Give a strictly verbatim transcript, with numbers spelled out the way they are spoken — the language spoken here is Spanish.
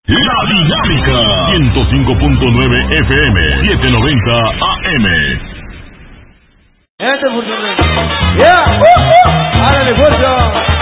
La Dinámica, ciento cinco punto nueve F M, setecientos noventa A M. Este es el... ¡Yeah! ¡Uh, uh! ¡Árale, fuerza!